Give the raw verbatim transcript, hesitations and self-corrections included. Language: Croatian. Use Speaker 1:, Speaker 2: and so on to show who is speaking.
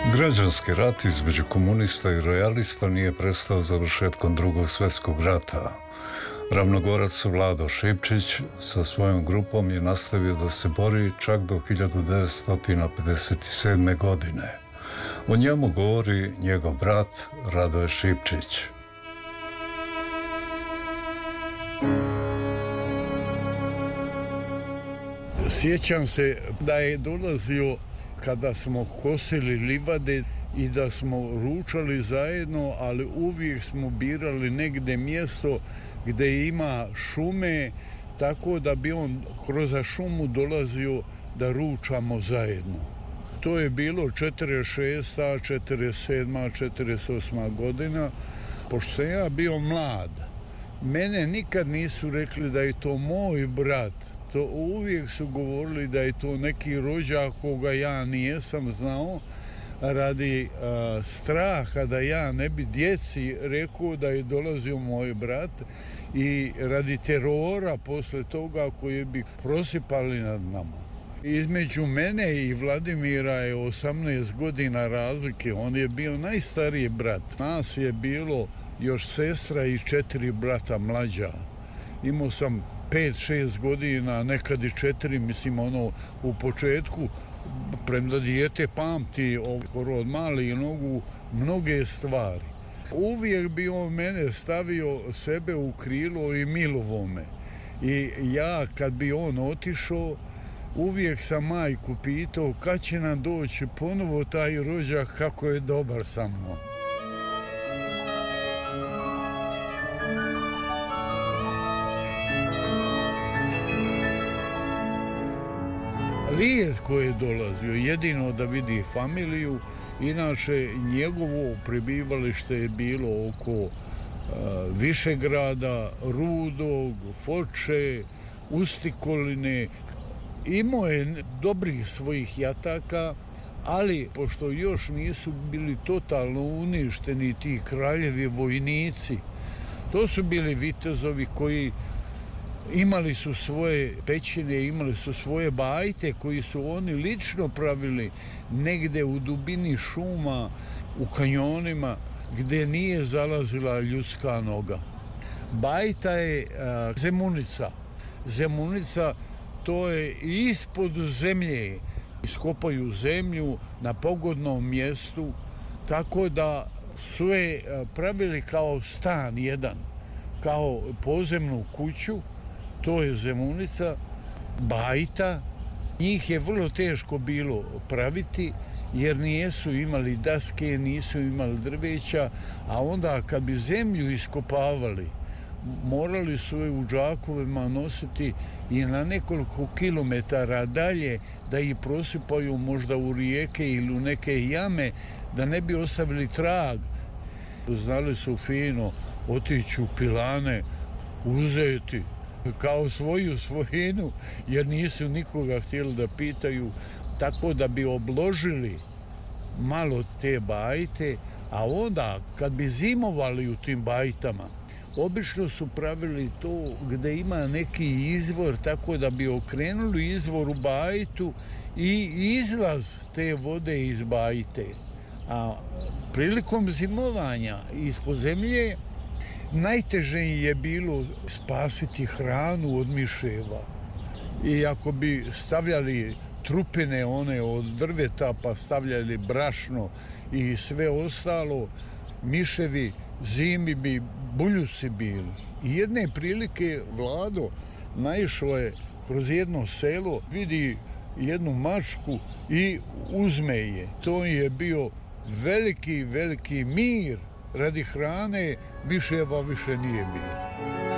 Speaker 1: Građanski rat između komunista i rojalista nije prestao završetkom Drugog svjetskog rata. Ravnogorac Vlado Šipčić sa svojom grupom je nastavio da se bori čak do hiljadu devetsto pedeset sedme. godine. O njemu govori njegov brat Radoje Šipčić.
Speaker 2: Sjećam se da je dolazio kada smo kosili livade i da smo ručali zajedno, ali uvijek smo birali negdje mjesto gdje ima šume, tako da bi on kroz šumu dolazio da ručamo zajedno. To je bilo četrdeset šesta, četrdeset sedma, četrdeset osma godina, pošto sam ja bio mlad. Mene nikad nisu rekli da je to moj brat. To uvijek su govorili da je to neki rođak koga ja nijesam znao, radi a, straha da ja ne bi djeci rekao da je dolazio moj brat i radi terora posle toga koji bi prosipali nad nama. Između mene i Vladimira je osamnaest godina razlike, on je bio najstariji brat. Nas je bilo još sestra i četiri brata mlađa. Imao sam pet, šest godina, nekad i četiri, mislim ono u početku, premda dijete pamti skoro od malih nogu mnoge stvari. Uvijek bi on mene stavio sebe u krilo i milovo me. I ja kad bi on otišao, uvijek sam majku pitao kad će nam doći ponovo taj rođak kako je dobar sa mnom. Rijetko je dolazio, jedino da vidi familiju, inače njegovo prebivalište je bilo oko uh, Višegrada, Rudog, Foče, Ustikoline. Imao je dobrih svojih jataka, ali pošto još nisu bili totalno uništeni ti kraljevi vojnici, to su bili vitezovi koji imali su svoje pećine, imali su svoje bajte koji su oni lično pravili negde u dubini šuma, u kanjonima gdje nije zalazila ljudska noga. Bajta je a, zemunica. Zemunica to je ispod zemlje. Iskopaju zemlju na pogodnom mjestu, tako da su je pravili kao stan jedan, kao pozemnu kuću. To je zemunica, bajta. Njih je vrlo teško bilo praviti jer nisu imali daske, nisu imali drveća, a onda kad bi zemlju iskopavali, morali su je u džakovima nositi i na nekoliko kilometara dalje da ih prosipaju možda u rijeke ili u neke jame da ne bi ostavili trag. Znali su fino otići u pilane, uzeti kao svoju svojinu, jer nisu nikoga htjeli da pitaju, tako da bi obložili malo te bajte, a onda kad bi zimovali u tim bajtama, obično su pravili to gdje ima neki izvor, tako da bi okrenuli izvor u bajtu i izlaz te vode iz bajte. A prilikom zimovanja ispod zemlje najteže je bilo spasiti hranu od miševa. I ako bi stavljali trupine one od drveta pa stavljali brašno i sve ostalo, miševi zimi bi buljuci bili. I jedne prilike Vlado naišao je kroz jedno selo, vidi jednu mačku i uzme je. To je bio veliki, veliki mir. Radi hrane miševa više nije bilo.